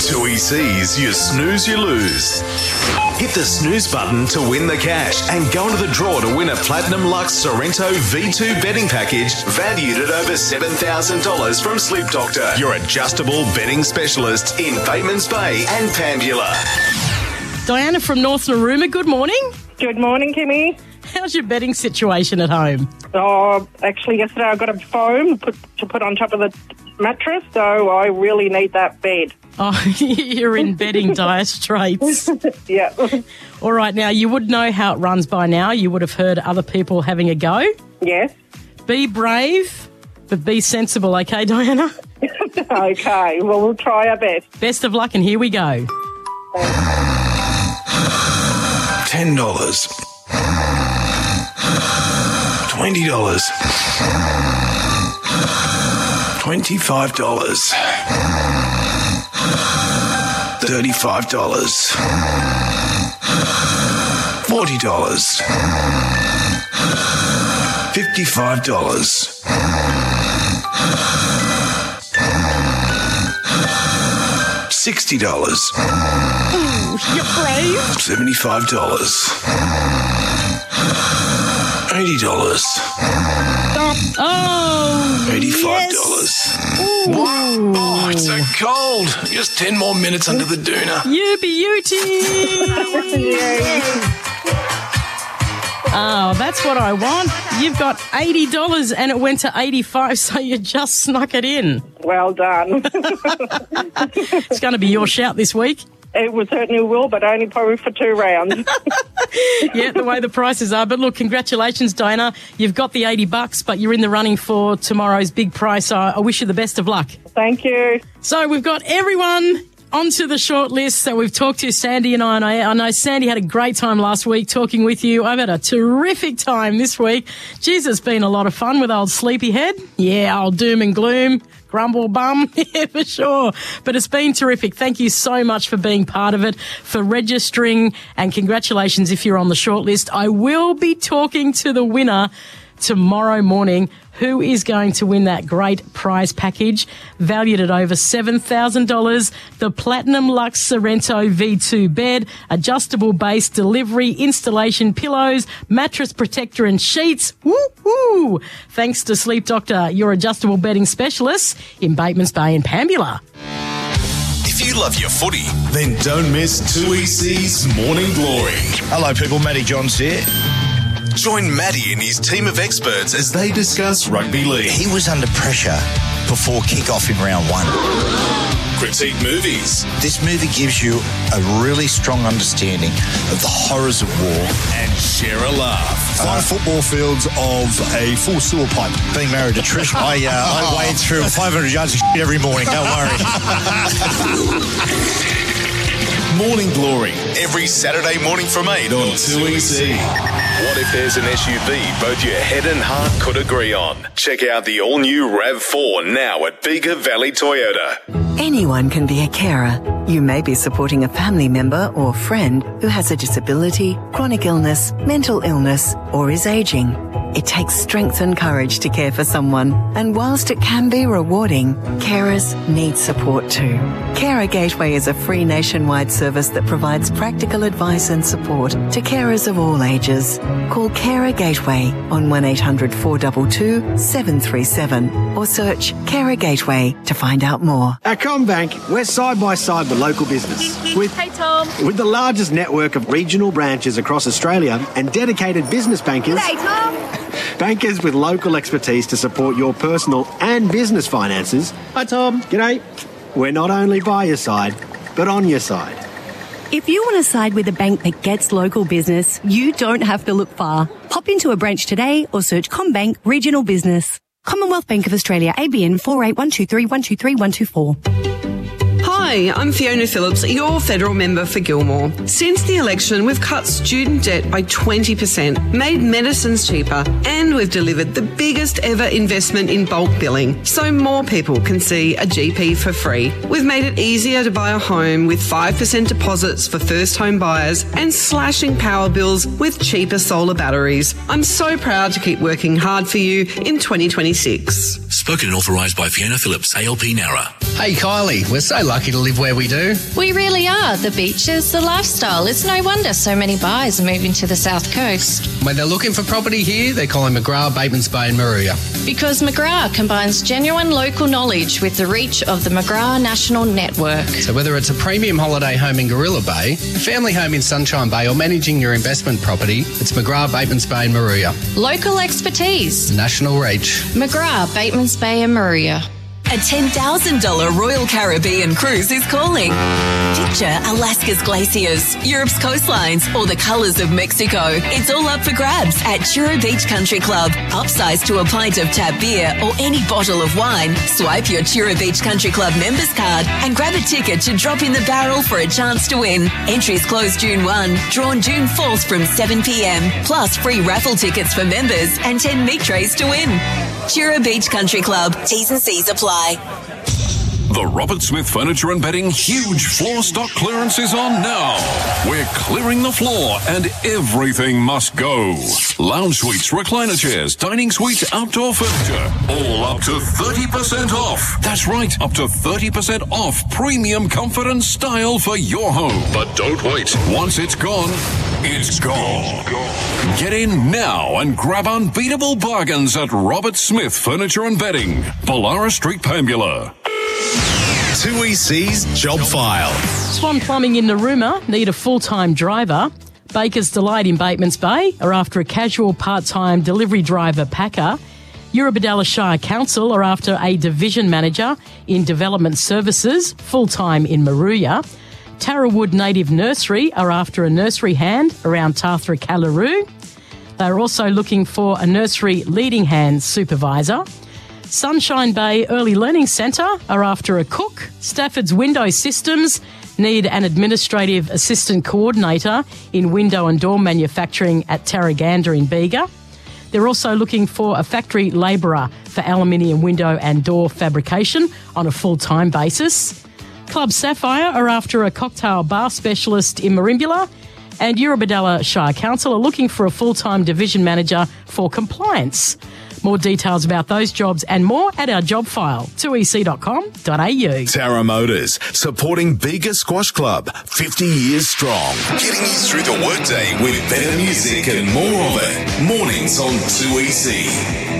Toohey sees you snooze, you lose. Hit the snooze button to win the cash and go into the draw to win a Platinum Lux Sorrento V2 betting package valued at over $7,000 from Sleep Doctor, your adjustable betting specialist in Batemans Bay and Pambula. Diana from North Narooma, good morning. Good morning, Kimmy. How's your betting situation at home? Oh, actually, yesterday I got a foam to put on top of the mattress, so I really need that bed. Oh, you're in betting dire straits. Yeah. All right, now, you would know how it runs by now. You would have heard other people having a go. Yes. Be brave, but be sensible, okay, Diana? Okay, well, we'll try our best. Best of luck, and here we go. $10. $20. $25. $35. $40. $55. $60. You're brave. $75. $80. Oh, $85. yes. Wow. Oh, it's so cold. Just 10 more minutes under the doona. You beauty. Oh, that's what I want. You've got $80 and it went to $85, so you just snuck it in. Well done. It's going to be your shout this week. It certainly will, but only probably for 2 rounds. Yeah, the way the prices are. But look, congratulations, Diana. You've got the $80, but you're in the running for tomorrow's big prize. So I wish you the best of luck. Thank you. So we've got everyone onto the short list. So we've talked to Sandy and I know Sandy had a great time last week talking with you. I've had a terrific time this week. Geez, it's been a lot of fun with old Sleepyhead. Yeah, old doom and gloom. Grumble bum, yeah, for sure. But it's been terrific. Thank you so much for being part of it, for registering, and congratulations if you're on the shortlist. I will be talking to the winner tomorrow morning, who is going to win that great prize package valued at over $7,000, the Platinum Lux Sorrento V2 bed, adjustable base, delivery, installation, pillows, mattress protector and sheets. Woo-hoo! Thanks to Sleep Doctor, your adjustable bedding specialist in Batemans Bay and Pambula. If you love your footy, then don't miss 2EC's Morning Glory. Hello, people. Matty Johns here. Join Matty and his team of experts as they discuss rugby league. He was under pressure before kick-off in round 1. Critique movies. This movie gives you a really strong understanding of the horrors of war. And share a laugh. 5 football fields of a full sewer pipe. Being married to Trish, I wade through 500 yards of shit every morning. Don't worry. Morning Glory, every Saturday morning from 8 on 2EC. What if there's an SUV both your head and heart could agree on? Check out the all-new RAV4 now at Bega Valley Toyota. Anyone can be a carer. You may be supporting a family member or friend who has a disability, chronic illness, mental illness, or is aging. It takes strength and courage to care for someone, and whilst it can be rewarding, carers need support too. Carer Gateway is a free nationwide service that provides practical advice and support to carers of all ages. Call Carer Gateway on 1800 422 737 or search Carer Gateway to find out more. At CommBank, we're side by side with local business. Hey, Tom. With the largest network of regional branches across Australia and dedicated business bankers. Hey, Tom. Bankers with local expertise to support your personal and business finances. Hi, Tom. G'day. We're not only by your side, but on your side. If you want to side with a bank that gets local business, you don't have to look far. Pop into a branch today or search CommBank Regional Business. Commonwealth Bank of Australia, ABN 48123123124. Hi, I'm Fiona Phillips, your federal member for Gilmore. Since the election, we've cut student debt by 20%, made medicines cheaper, and we've delivered the biggest ever investment in bulk billing, so more people can see a GP for free. We've made it easier to buy a home with 5% deposits for first home buyers and slashing power bills with cheaper solar batteries. I'm so proud to keep working hard for you in 2026. Spoken and authorised by Fiona Phillips, ALP Nara. Hey Kylie, we're so lucky to to live where we do. We really are. The beaches, the lifestyle. It's no wonder so many buyers are moving to the South Coast. When they're looking for property here, they're calling McGrath, Batemans Bay and Moruya. Because McGrath combines genuine local knowledge with the reach of the McGrath National Network. So whether it's a premium holiday home in Gorilla Bay, a family home in Sunshine Bay, or managing your investment property, it's McGrath, Batemans Bay and Moruya. Local expertise. National reach. McGrath, Batemans Bay and Moruya. A $10,000 Royal Caribbean cruise is calling. Picture Alaska's glaciers, Europe's coastlines, or the colours of Mexico. It's all up for grabs at Chura Beach Country Club. Upsize to a pint of tap beer or any bottle of wine. Swipe your Chura Beach Country Club members card and grab a ticket to drop in the barrel for a chance to win. Entries close June 1, drawn June 4th from 7 p.m. Plus free raffle tickets for members and 10 meat trays to win. Chura Beach Country Club. T's and C's apply. The Robert Smith Furniture and Bedding huge floor stock clearance is on now. We're clearing the floor and everything must go. Lounge suites, recliner chairs, dining suites, outdoor furniture, all up to 30% off. That's right, up to 30% off premium comfort and style for your home. But don't wait. Once it's gone, it's gone. Get in now and grab unbeatable bargains at Robert Smith Furniture and Bedding, Pollara Street, Pambula. 2EC's Job File. Swan Plumbing in Narooma need a full-time driver. Baker's Delight in Batemans Bay are after a casual part-time delivery driver packer. Eurobodalla Shire Council are after a division manager in development services, full-time in Moruya. Tarrawood Native Nursery are after a nursery hand around Tathra Kallaroo. They're also looking for a nursery leading hand supervisor. Sunshine Bay Early Learning Centre are after a cook. Stafford's Window Systems need an administrative assistant coordinator in window and door manufacturing at Tarraganda in Bega. They're also looking for a factory labourer for aluminium window and door fabrication on a full-time basis. Club Sapphire are after a cocktail bar specialist in Merimbula. And Eurobodalla Shire Council are looking for a full-time division manager for compliance. More details about those jobs and more at our job file, 2ec.com.au. Tara Motors, supporting Bega Squash Club, 50 years strong. Getting you through the workday with better music and more of it. Mornings on 2EC.